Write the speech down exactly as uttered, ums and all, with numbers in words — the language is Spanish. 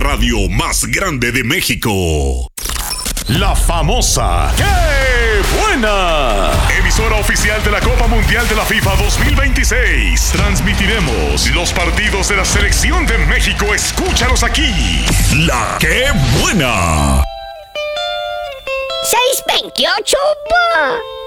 radio más grande de México. La famosa ¡Qué buena! Emisora oficial de la Copa Mundial de la FIFA dos mil veintiséis. Transmitiremos los partidos de la Selección de México. Escúchalos aquí. La ¡Qué buena! seis veintiocho, pa.